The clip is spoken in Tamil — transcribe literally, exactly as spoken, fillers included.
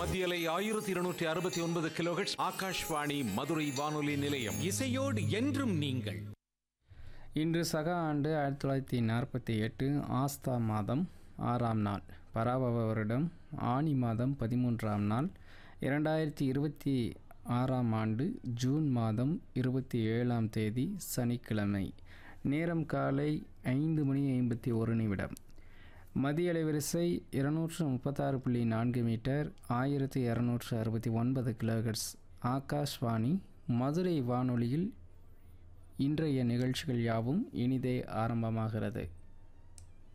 மத்தியலை ஆயிரத்தி இருநூற்றி அறுபத்தி ஒன்பது கிலோஹெர்ட்ஸ் ஆகாஷ்வாணி மதுரை வானொலி நிலையம். இசையோடு என்றும் நீங்கள். இன்று சக ஆண்டு ஆயிரத்தி தொள்ளாயிரத்தி நாற்பத்தி எட்டு ஆஸ்தா மாதம் ஆறாம் நாள், பராபவ வருடம் ஆனி மாதம் பதிமூன்றாம் நாள், இரண்டாயிரத்தி இருபத்தி ஆறாம் ஆண்டு ஜூன் மாதம் இருபத்தி ஏழாம் தேதி சனிக்கிழமை. நேரம் காலை ஐந்து மணி ஐம்பத்தி ஒரு நிமிடம். மதிய அலைவரிசை இருநூற்று முப்பத்தாறு புள்ளி நான்கு மீட்டர், ஆயிரத்தி இரநூற்று அறுபத்தி ஒன்பது கிலோஹெர்ட்ஸ். ஆகாஷ்வாணி மதுரை வானொலியில் இன்றைய நிகழ்ச்சிகள் யாவும் இனிதே ஆரம்பமாகிறது.